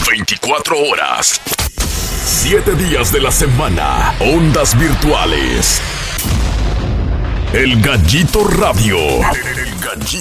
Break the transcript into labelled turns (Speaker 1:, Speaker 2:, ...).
Speaker 1: 24 horas. 7 días de la semana. Ondas virtuales. El Gallito Radio. El Gallito.